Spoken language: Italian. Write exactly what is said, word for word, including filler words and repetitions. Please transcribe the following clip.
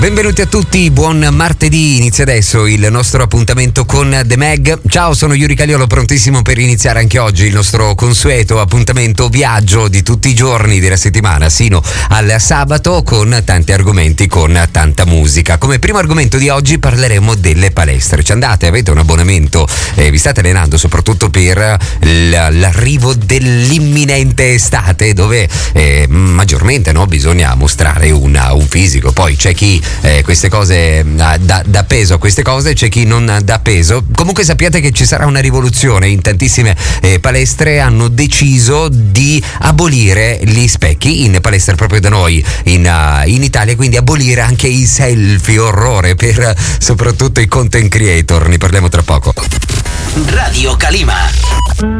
Benvenuti a tutti, buon martedì, inizia adesso il nostro appuntamento con The Mag. Ciao, sono Yuri Caliolo, prontissimo per iniziare anche oggi il nostro consueto appuntamento viaggio di tutti i giorni della settimana sino al sabato, con tanti argomenti, con tanta musica. Come primo argomento di oggi parleremo delle palestre. Ci andate? Avete un abbonamento? Eh, vi state allenando soprattutto per l'arrivo dell'imminente estate, dove eh, maggiormente no, bisogna mostrare una, un fisico. Poi c'è chi Eh, queste cose dà, dà peso a queste cose, c'è chi non dà peso. Comunque sappiate che ci sarà una rivoluzione in tantissime eh, palestre. Hanno deciso di abolire gli specchi in palestra proprio da noi in, uh, in Italia, quindi abolire anche i selfie, orrore per uh, soprattutto i content creator. Ne parliamo tra poco. Radio Calima.